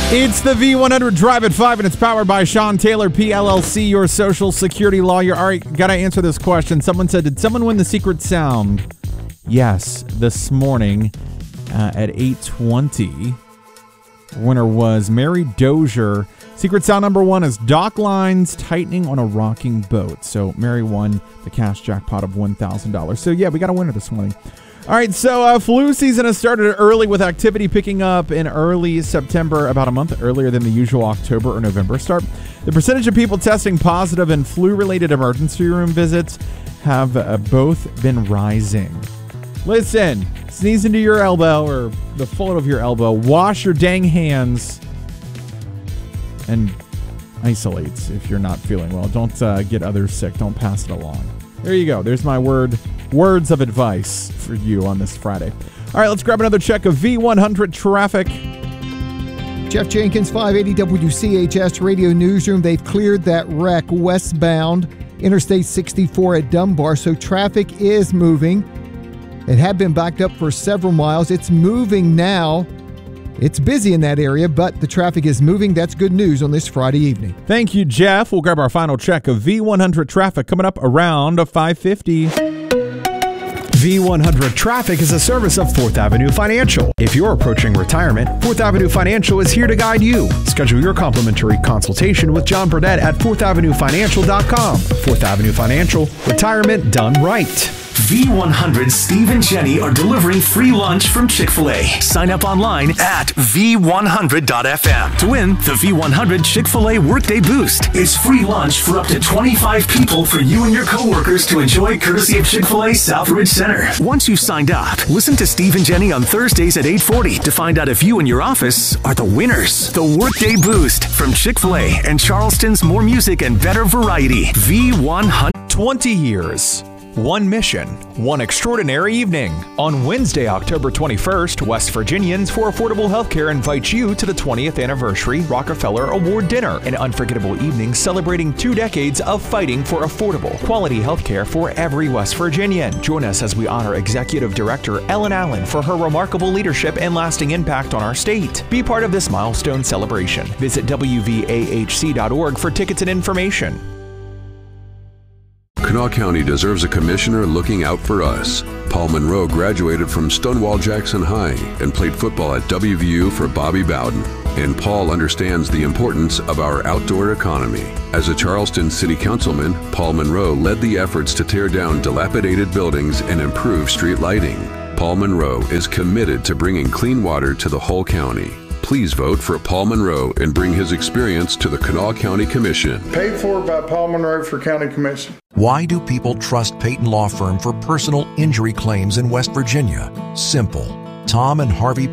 It's the V100 Drive at 5, and it's powered by Sean Taylor, PLLC, your Social Security lawyer. All right, got to answer this question. Someone said, did someone win the secret sound? Yes, this morning at 8:20. Winner was Mary Dozier. Secret sound number 1 is dock lines tightening on a rocking boat. So Mary won the cash jackpot of $1,000. So yeah, we got a winner this morning. All right, so flu season has started early with activity picking up in early September, about a month earlier than the usual October or November start. The percentage of people testing positive in flu-related emergency room visits have both been rising. Listen, sneeze into your elbow or the fold of your elbow, wash your dang hands, and isolate if you're not feeling well. Don't get others sick. Don't pass it along. There you go. There's my words of advice for you on this Friday. All right, let's grab another check of V100 traffic. Jeff Jenkins, 580 WCHS Radio Newsroom. They've cleared that wreck westbound Interstate 64 at Dunbar, so traffic is moving. It had been backed up for several miles. It's moving now. It's busy in that area, but the traffic is moving. That's good news on this Friday evening. Thank you, Jeff. We'll grab our final check of V100 traffic coming up around 5:50. V100 Traffic is a service of 4th Avenue Financial. If you're approaching retirement, 4th Avenue Financial is here to guide you. Schedule your complimentary consultation with John Burdett at 4thavenuefinancial.com. 4th Avenue Financial, retirement done right. V100 Steve and Jenny are delivering free lunch from Chick-fil-A. Sign up online at V100.fm to win the V100 Chick-fil-A Workday Boost. It's free lunch for up to 25 people for you and your coworkers to enjoy courtesy of Chick-fil-A Southridge Center. Once you've signed up, listen to Steve and Jenny on Thursdays at 8:40 to find out if you and your office are the winners. The Workday Boost from Chick-fil-A and Charleston's more music and better variety. V100. 20 years. One mission, one extraordinary evening. On Wednesday, October 21st, West Virginians for Affordable Healthcare invites you to the 20th Anniversary Rockefeller Award Dinner, an unforgettable evening celebrating 2 decades of fighting for affordable, quality healthcare for every West Virginian. Join us as we honor Executive Director Ellen Allen for her remarkable leadership and lasting impact on our state. Be part of this milestone celebration. Visit WVAHC.org for tickets and information. Kanawha County deserves a commissioner looking out for us. Paul Monroe graduated from Stonewall Jackson High and played football at WVU for Bobby Bowden. And Paul understands the importance of our outdoor economy. As a Charleston City Councilman, Paul Monroe led the efforts to tear down dilapidated buildings and improve street lighting. Paul Monroe is committed to bringing clean water to the whole county. Please vote for Paul Monroe and bring his experience to the Kanawha County Commission. Paid for by Paul Monroe for County Commission. Why do people trust Peyton Law Firm for personal injury claims in West Virginia? Simple. Tom and Harvey